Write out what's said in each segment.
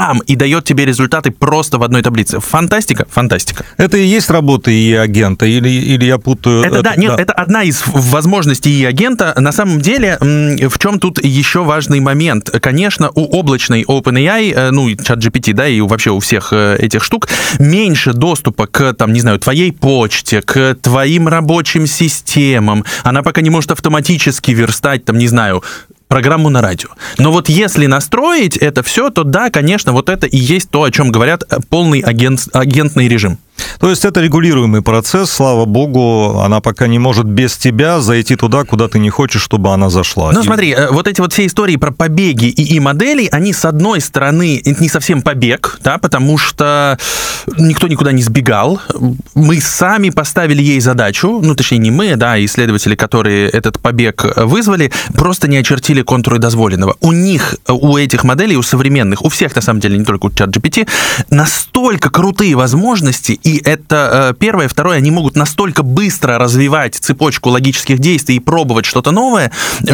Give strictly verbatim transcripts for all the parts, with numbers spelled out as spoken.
сам и дает тебе результаты просто в одной таблице. Фантастика? Фантастика. Это и есть работа и и агента, или, или я путаю... Это, это да, нет, да. Это одна из возможностей и агента. На самом деле, в чем тут еще важный момент? Конечно, у облачной OpenAI, ну, и ChatGPT, да, и вообще у всех этих штук, меньше доступа к, там, не знаю, твоей почте, к твоим рабочим системам. Она пока не может автоматически верстать, там, не знаю, программу на радио. Но вот если настроить это все, то да, конечно, вот это и есть то, о чем говорят, полный агент, агентный режим. То есть это регулируемый процесс, слава богу, она пока не может без тебя зайти туда, куда ты не хочешь, чтобы она зашла. Ну, смотри, вот эти вот все истории про побеги и моделей, они, с одной стороны, не совсем побег, да, потому что никто никуда не сбегал. Мы сами поставили ей задачу, ну, точнее, не мы, да, а исследователи, которые этот побег вызвали, просто не очертили контуры дозволенного. У них, у этих моделей, у современных, у всех, на самом деле, не только у ChatGPT, настолько крутые возможности. И это первое. Второе, они могут настолько быстро развивать цепочку логических действий и пробовать что-то новое,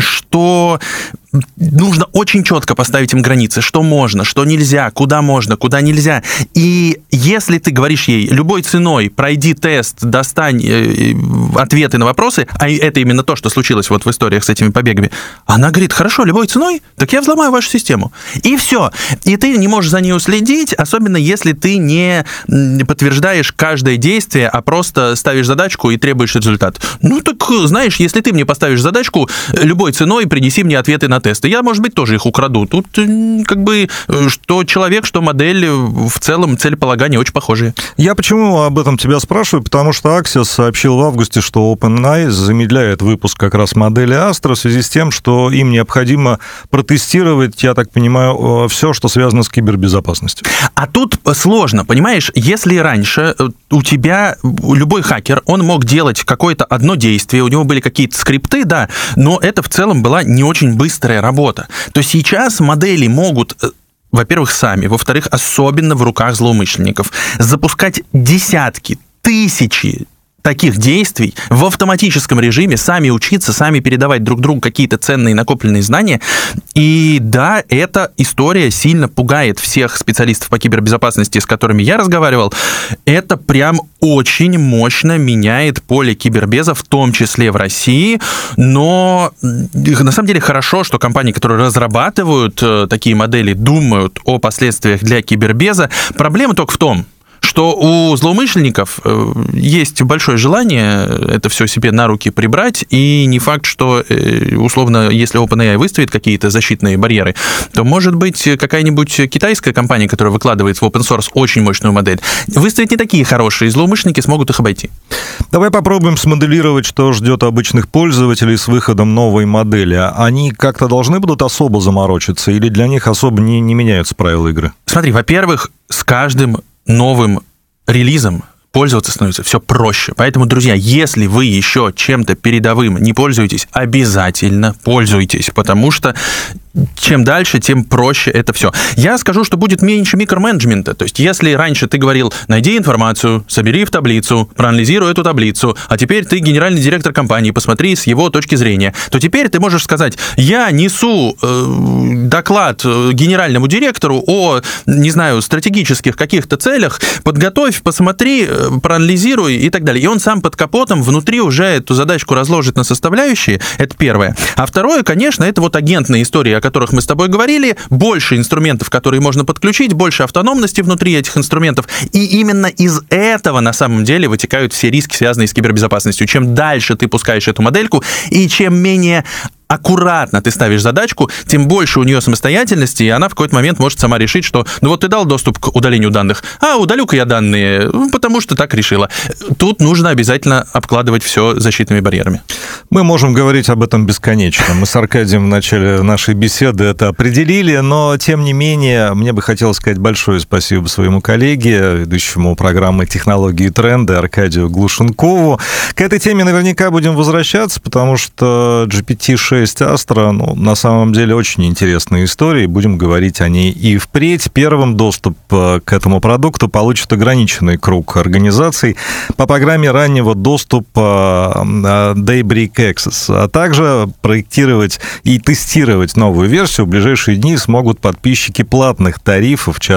что нужно очень четко поставить им границы, что можно, что нельзя, куда можно, куда нельзя. И если ты говоришь ей, любой ценой пройди тест, достань ответы на вопросы, а это именно то, что случилось вот в историях с этими побегами, она говорит, хорошо, любой ценой, так я взломаю вашу систему. И все. И ты не можешь за ней уследить, особенно если ты не подтверждаешь каждое действие, а просто ставишь задачку и требуешь результат. Ну так, знаешь, если ты мне поставишь задачку, любой ценой принеси мне ответы на тесты. Я, может быть, тоже их украду. Тут как бы что человек, что модель в целом целеполагания очень похожие. Я почему об этом тебя спрашиваю? Потому что Axios сообщил в августе, что OpenAI замедляет выпуск как раз модели Astra в связи с тем, что им необходимо протестировать, я так понимаю, все, что связано с кибербезопасностью. А тут сложно, понимаешь? Если раньше у тебя любой хакер, он мог делать какое-то одно действие, у него были какие-то скрипты, да, но это в целом была не очень быстрая работа, то сейчас модели могут, во-первых, сами, во-вторых, особенно в руках злоумышленников, запускать десятки, тысячи таких действий в автоматическом режиме, сами учиться, сами передавать друг другу какие-то ценные накопленные знания. И да, эта история сильно пугает всех специалистов по кибербезопасности, с которыми я разговаривал. Это прям очень мощно меняет поле кибербеза, в том числе в России. Но на самом деле хорошо, что компании, которые разрабатывают такие модели, думают о последствиях для кибербеза. Проблема только в том, что у злоумышленников есть большое желание это все себе на руки прибрать, и не факт, что, условно, если OpenAI выставит какие-то защитные барьеры, то, может быть, какая-нибудь китайская компания, которая выкладывает в open source очень мощную модель, выставит не такие хорошие, и злоумышленники смогут их обойти. Давай попробуем смоделировать, что ждет обычных пользователей с выходом новой модели. Они как-то должны будут особо заморочиться, или для них особо не, не меняются правила игры? Смотри, во-первых, с каждым новым релизом пользоваться становится все проще. Поэтому, друзья, если вы еще чем-то передовым не пользуетесь, обязательно пользуйтесь, потому что чем дальше, тем проще это все. Я скажу, что будет меньше микроменеджмента. То есть, если раньше ты говорил, найди информацию, собери в таблицу, проанализируй эту таблицу, а теперь ты генеральный директор компании, посмотри с его точки зрения, то теперь ты можешь сказать, я несу э, доклад генеральному директору о, не знаю, стратегических каких-то целях, подготовь, посмотри, проанализируй и так далее. И он сам под капотом внутри уже эту задачку разложит на составляющие. Это первое. А второе, конечно, это вот агентные истории, о которых мы с тобой говорили, больше инструментов, которые можно подключить, больше автономности внутри этих инструментов. И именно из этого на самом деле вытекают все риски, связанные с кибербезопасностью. Чем дальше ты пускаешь эту модельку, и чем менее аккуратно ты ставишь задачку, тем больше у нее самостоятельности, и она в какой-то момент может сама решить, что ну вот ты дал доступ к удалению данных, а удалю-ка я данные, потому что так решила. Тут нужно обязательно обкладывать все защитными барьерами. Мы можем говорить об этом бесконечно. Мы с Аркадием в начале нашей беседы это определили, но, тем не менее, мне бы хотелось сказать большое спасибо своему коллеге, ведущему программы «Технологии и тренды» Аркадию Глушенкову. К этой теме наверняка будем возвращаться, потому что джи пи ти шесть Astra, ну, на самом деле, очень интересная история, и будем говорить о ней и впредь. Первым доступ к этому продукту получит ограниченный круг организаций по программе раннего доступа Daybreak Access, а также проектировать и тестировать новую версию в ближайшие дни смогут подписчики платных тарифов, в